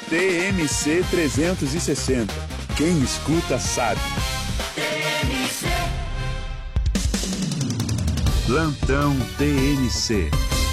TMC 360. Quem escuta sabe. Plantão TMC.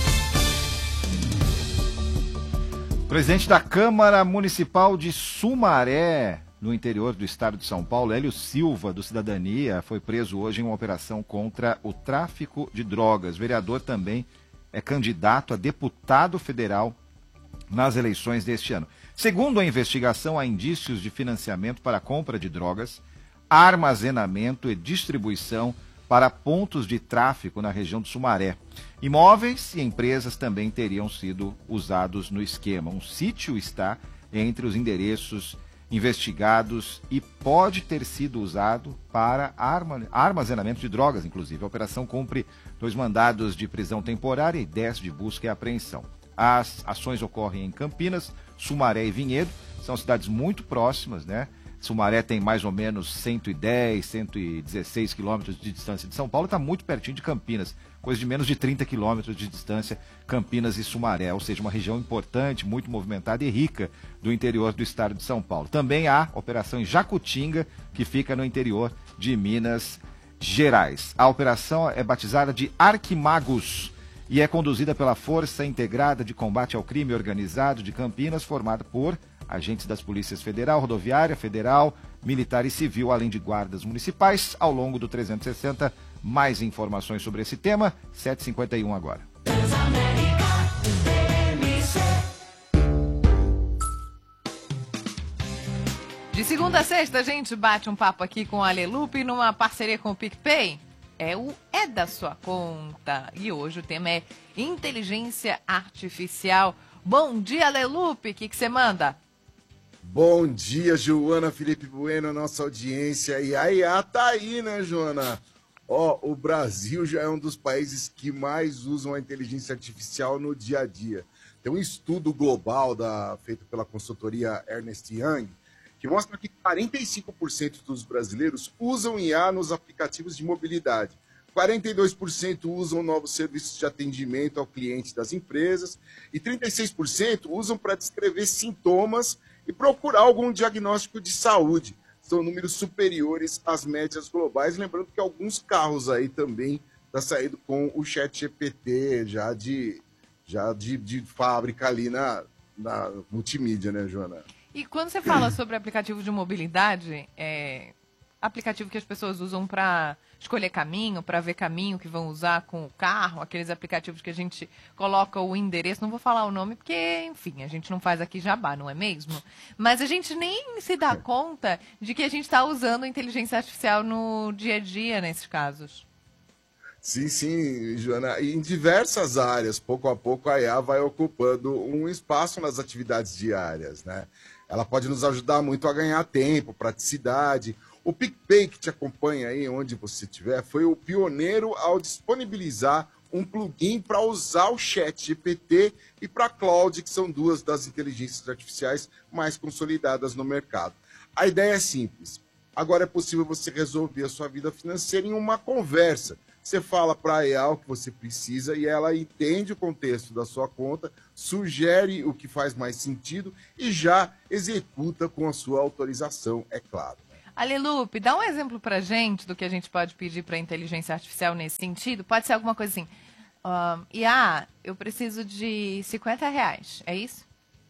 Presidente da Câmara Municipal de Sumaré, no interior do estado de São Paulo, Hélio Silva, do Cidadania, foi preso hoje em uma operação contra o tráfico de drogas. Vereador também é candidato a deputado federal nas eleições deste ano. Segundo a investigação, há indícios de financiamento para a compra de drogas, armazenamento e distribuição para pontos de tráfico na região de Sumaré. Imóveis e empresas também teriam sido usados no esquema. Um sítio está entre os endereços investigados e pode ter sido usado para armazenamento de drogas, inclusive. A operação cumpre 2 mandados de prisão temporária e 10 de busca e apreensão. As ações ocorrem em Campinas, Sumaré e Vinhedo, são cidades muito próximas, né? Sumaré tem mais ou menos 110, 116 quilômetros de distância de São Paulo, está muito pertinho de Campinas, coisa de menos de 30 quilômetros de distância, Campinas e Sumaré, ou seja, uma região importante, muito movimentada e rica do interior do estado de São Paulo. Também há operação em Jacutinga, que fica no interior de Minas Gerais. A operação é batizada de Arquimagos e é conduzida pela Força Integrada de Combate ao Crime Organizado de Campinas, formada por agentes das polícias federal, rodoviária, federal, militar e civil, além de guardas municipais, ao longo do 360. Mais informações sobre esse tema, 7h51 agora. De segunda a sexta, a gente bate um papo aqui com a Alelupe numa parceria com o PicPay. É da sua conta. E hoje o tema é inteligência artificial. Bom dia, Alelupe. O que você manda? Bom dia, Joana, Felipe Bueno, nossa audiência. E a IA tá aí, né, Joana? O Brasil já é um dos países que mais usam a inteligência artificial no dia a dia. Tem um estudo global feito pela consultoria Ernst Young que mostra que 45% dos brasileiros usam IA nos aplicativos de mobilidade. 42% usam novos serviços de atendimento ao cliente das empresas e 36% usam para descrever sintomas e procurar algum diagnóstico de saúde. São números superiores às médias globais. Lembrando que alguns carros aí também estão saindo com o ChatGPT já de fábrica ali na multimídia, né, Joana? E quando você fala sobre aplicativo de mobilidade, aplicativo que as pessoas usam para escolher caminho, para ver caminho que vão usar com o carro, aqueles aplicativos que a gente coloca o endereço, não vou falar o nome porque, enfim, a gente não faz aqui jabá, não é mesmo? Mas a gente nem se dá conta de que a gente está usando a inteligência artificial no dia a dia nesses casos. Sim, Joana. E em diversas áreas, pouco a pouco, a IA vai ocupando um espaço nas atividades diárias, né? Ela pode nos ajudar muito a ganhar tempo, praticidade. O PicPay, que te acompanha aí onde você estiver, foi o pioneiro ao disponibilizar um plugin para usar o ChatGPT e para a Claude, que são duas das inteligências artificiais mais consolidadas no mercado. A ideia é simples. Agora é possível você resolver a sua vida financeira em uma conversa. Você fala para a IA o que você precisa e ela entende o contexto da sua conta, sugere o que faz mais sentido e já executa com a sua autorização, é claro. Alelupe, dá um exemplo pra gente do que a gente pode pedir para a inteligência artificial nesse sentido. Pode ser alguma coisa assim, eu preciso de R$50, é isso?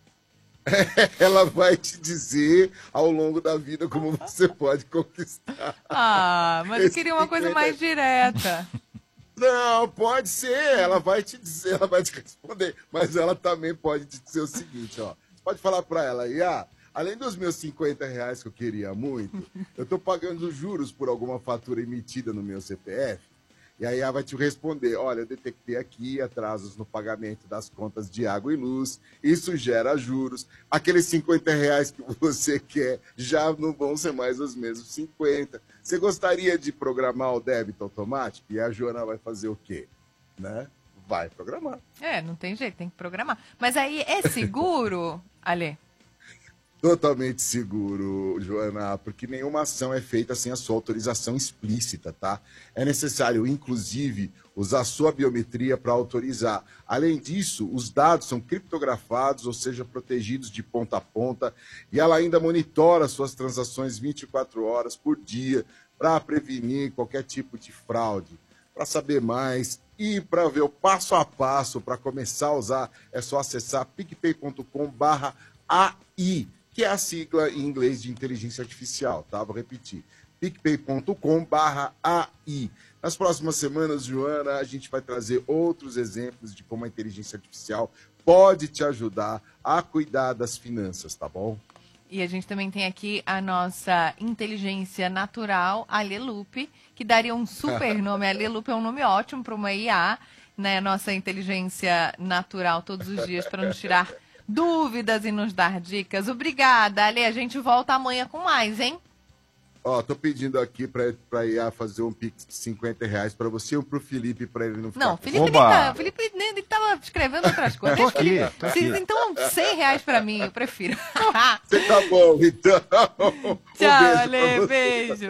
Ela vai te dizer ao longo da vida como você pode conquistar. Mas eu queria uma coisa mais direta. Não, pode ser, ela vai te dizer, ela vai te responder, mas ela também pode te dizer o seguinte, pode falar para ela, além dos meus R$50 que eu queria muito, eu estou pagando juros por alguma fatura emitida no meu CPF, e aí ela vai te responder, olha, eu detectei aqui atrasos no pagamento das contas de água e luz, isso gera juros, aqueles R$50 que você quer já não vão ser mais os mesmos 50. Você gostaria de programar o débito automático? E a Joana vai fazer o quê? Né? Vai programar. Não tem jeito, tem que programar. Mas aí é seguro, Ale? Totalmente seguro, Joana, porque nenhuma ação é feita sem a sua autorização explícita, tá? É necessário, inclusive, usar sua biometria para autorizar. Além disso, os dados são criptografados, ou seja, protegidos de ponta a ponta, e ela ainda monitora suas transações 24 horas por dia para prevenir qualquer tipo de fraude. Para saber mais e para ver o passo a passo para começar a usar, é só acessar picpay.com/AI, que é a sigla em inglês de inteligência artificial, tá? Vou repetir, picpay.com/AI. Nas próximas semanas, Joana, a gente vai trazer outros exemplos de como a inteligência artificial pode te ajudar a cuidar das finanças, tá bom? E a gente também tem aqui a nossa inteligência natural, a Alelupe, que daria um super nome. A Alelupe é um nome ótimo para uma IA, né? Nossa inteligência natural todos os dias para nos tirar dúvidas e nos dar dicas. Obrigada, Ale. A gente volta amanhã com mais, hein? Ó, tô pedindo aqui pra IA fazer um pix de R$50 pra você ou pro Felipe, pra ele não ficar... Não, Felipe ele tava escrevendo outras coisas. Tô aqui. Então, R$100 pra mim, eu prefiro. Você tá bom, então. Tchau, Ale, beijo.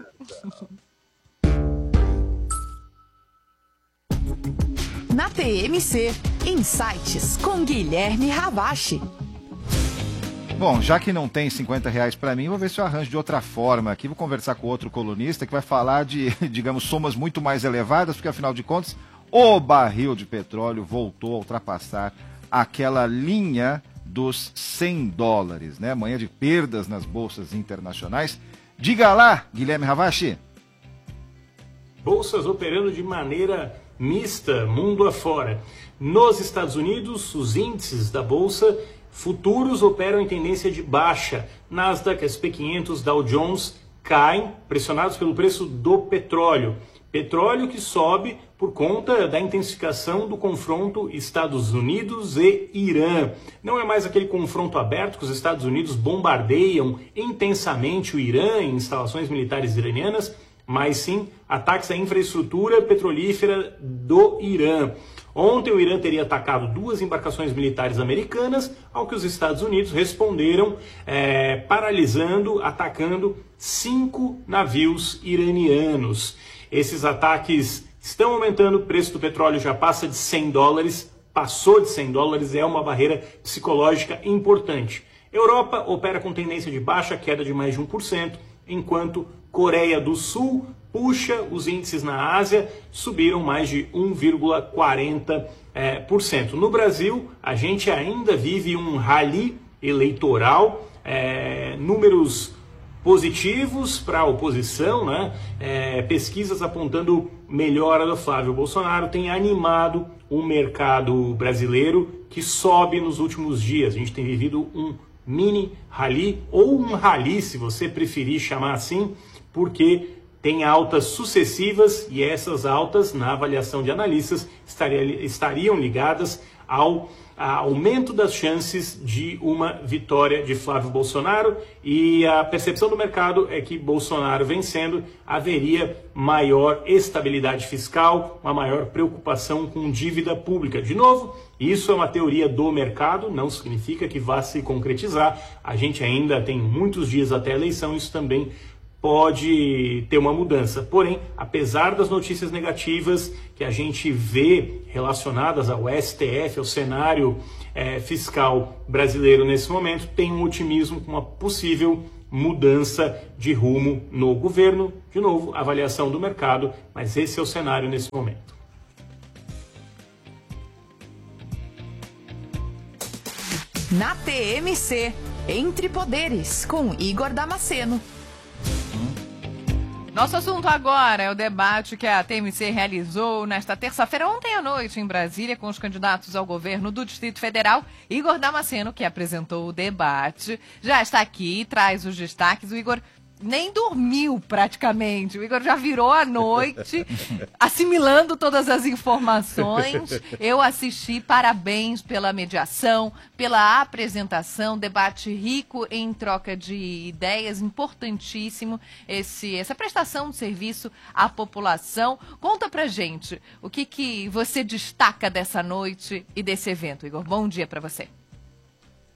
Na TMC, Insights com Guilherme Ravache. Bom, já que não tem R$50 para mim, vou ver se eu arranjo de outra forma aqui. Vou conversar com outro colunista que vai falar de, digamos, somas muito mais elevadas, porque afinal de contas, o barril de petróleo voltou a ultrapassar aquela linha dos $100, né? Manhã de perdas nas bolsas internacionais. Diga lá, Guilherme Ravache. Bolsas operando de maneira mista, mundo afora. Nos Estados Unidos, os índices da bolsa futuros operam em tendência de baixa. Nasdaq, S&P 500, Dow Jones caem, pressionados pelo preço do petróleo. Petróleo que sobe por conta da intensificação do confronto Estados Unidos e Irã. Não é mais aquele confronto aberto que os Estados Unidos bombardeiam intensamente o Irã em instalações militares iranianas, mas sim ataques à infraestrutura petrolífera do Irã. Ontem o Irã teria atacado 2 embarcações militares americanas, ao que os Estados Unidos responderam paralisando, atacando 5 navios iranianos. Esses ataques estão aumentando, o preço do petróleo já passa de $100, passou de $100, é uma barreira psicológica importante. Europa opera com tendência de baixa, queda de mais de 1%, enquanto Coreia do Sul puxa os índices na Ásia, subiram mais de 1,40%. No Brasil, a gente ainda vive um rally eleitoral, números positivos para a oposição, né? Pesquisas apontando melhora do Flávio Bolsonaro tem animado o mercado brasileiro que sobe nos últimos dias. A gente tem vivido um mini rally, ou um rally, se você preferir chamar assim, porque tem altas sucessivas e essas altas, na avaliação de analistas, estariam ligadas ao aumento das chances de uma vitória de Flávio Bolsonaro, e a percepção do mercado é que Bolsonaro vencendo haveria maior estabilidade fiscal, uma maior preocupação com dívida pública. De novo, isso é uma teoria do mercado, não significa que vá se concretizar. A gente ainda tem muitos dias até a eleição, isso também pode ter uma mudança. Porém, apesar das notícias negativas que a gente vê relacionadas ao STF, ao cenário fiscal brasileiro nesse momento, tem um otimismo com uma possível mudança de rumo no governo. De novo, avaliação do mercado, mas esse é o cenário nesse momento. Na TMC, Entre Poderes, com Igor Damasceno. Nosso assunto agora é o debate que a TMC realizou nesta terça-feira, ontem à noite, em Brasília, com os candidatos ao governo do Distrito Federal. Igor Damasceno, que apresentou o debate, já está aqui, traz os destaques. O Igor nem dormiu praticamente. O Igor já virou a noite assimilando todas as informações. Eu assisti, parabéns pela mediação, pela apresentação, debate rico em troca de ideias, importantíssimo essa prestação de serviço à população. Conta pra gente o que você destaca dessa noite e desse evento, Igor. Bom dia para você.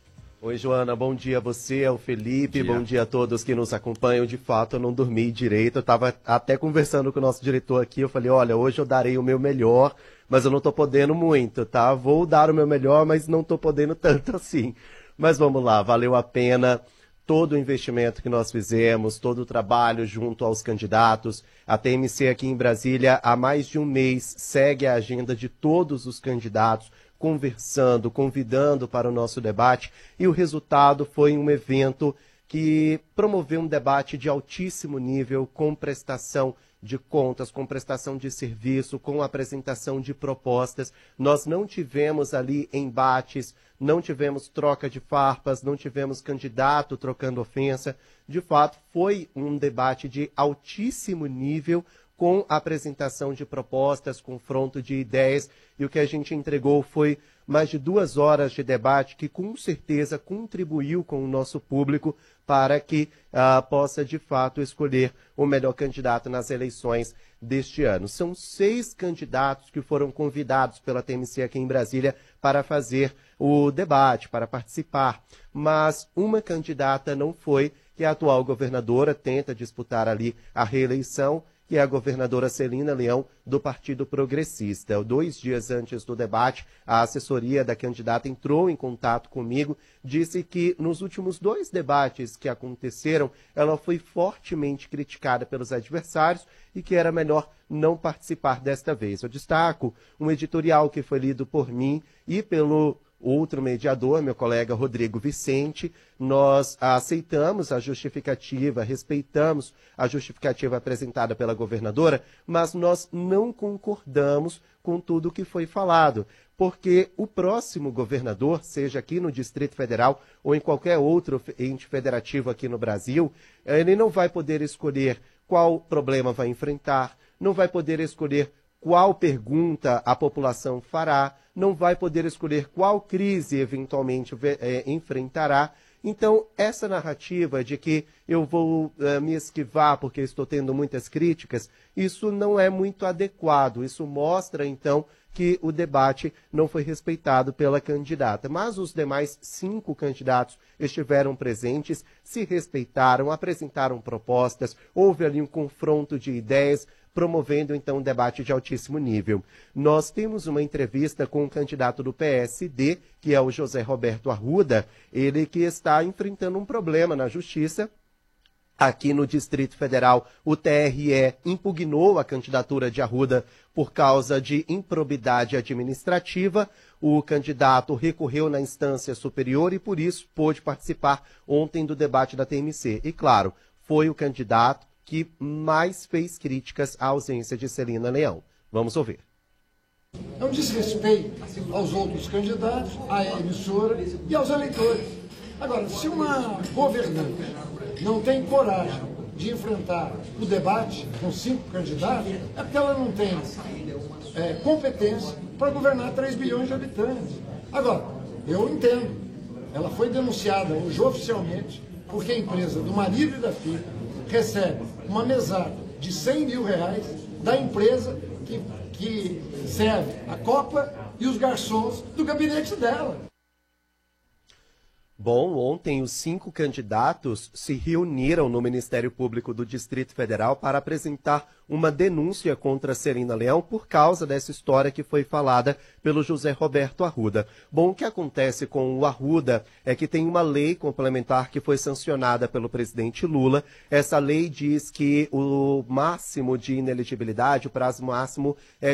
Oi, Joana, bom dia a você, ao Felipe, bom dia a todos que nos acompanham. De fato, eu não dormi direito, eu estava até conversando com o nosso diretor aqui, eu falei, olha, hoje eu darei o meu melhor, mas eu não estou podendo muito, tá? Vou dar o meu melhor, mas não estou podendo tanto assim. Mas vamos lá, valeu a pena todo o investimento que nós fizemos, todo o trabalho junto aos candidatos. A TMC aqui em Brasília, há mais de um mês, segue a agenda de todos os candidatos, conversando, convidando para o nosso debate, e o resultado foi um evento que promoveu um debate de altíssimo nível, com prestação de contas, com prestação de serviço, com apresentação de propostas. Nós não tivemos ali embates, não tivemos troca de farpas, não tivemos candidato trocando ofensa. De fato, foi um debate de altíssimo nível, com apresentação de propostas, confronto de ideias, e o que a gente entregou foi mais de 2 horas de debate que com certeza contribuiu com o nosso público para que possa de fato escolher o melhor candidato nas eleições deste ano. São 6 candidatos que foram convidados pela TMC aqui em Brasília para fazer o debate, para participar, mas uma candidata não foi, que é a atual governadora, tenta disputar ali a reeleição, que é a governadora Celina Leão, do Partido Progressista. 2 dias antes do debate, a assessoria da candidata entrou em contato comigo, disse que nos últimos 2 debates que aconteceram, ela foi fortemente criticada pelos adversários e que era melhor não participar desta vez. Eu destaco um editorial que foi lido por mim e pelo outro mediador, meu colega Rodrigo Vicente. Nós aceitamos a justificativa, respeitamos a justificativa apresentada pela governadora, mas nós não concordamos com tudo o que foi falado, porque o próximo governador, seja aqui no Distrito Federal ou em qualquer outro ente federativo aqui no Brasil, ele não vai poder escolher qual problema vai enfrentar, não vai poder escolher qual pergunta a população fará, não vai poder escolher qual crise eventualmente enfrentará. Então, essa narrativa de que eu vou me esquivar porque estou tendo muitas críticas, isso não é muito adequado. Isso mostra, então, que o debate não foi respeitado pela candidata. Mas os demais 5 candidatos estiveram presentes, se respeitaram, apresentaram propostas, houve ali um confronto de ideias, promovendo, então, um debate de altíssimo nível. Nós temos uma entrevista com um candidato do PSD, que é o José Roberto Arruda, ele que está enfrentando um problema na Justiça. Aqui no Distrito Federal, o TRE impugnou a candidatura de Arruda por causa de improbidade administrativa. O candidato recorreu na instância superior e, por isso, pôde participar ontem do debate da TMC. E, claro, foi o candidato que mais fez críticas à ausência de Celina Leão. Vamos ouvir. É um desrespeito aos outros candidatos, à emissora e aos eleitores. Agora, se uma governante não tem coragem de enfrentar o debate com 5 candidatos, é porque ela não tem competência para governar 3 bilhões de habitantes. Agora, eu entendo, ela foi denunciada hoje oficialmente porque a empresa do marido e da filha recebe uma mesada de R$100 mil da empresa que serve a Copa e os garçons do gabinete dela. Bom, ontem os 5 candidatos se reuniram no Ministério Público do Distrito Federal para apresentar uma denúncia contra Celina Leão por causa dessa história que foi falada pelo José Roberto Arruda. Bom, o que acontece com o Arruda é que tem uma lei complementar que foi sancionada pelo presidente Lula. Essa lei diz que o máximo de inelegibilidade, o prazo máximo é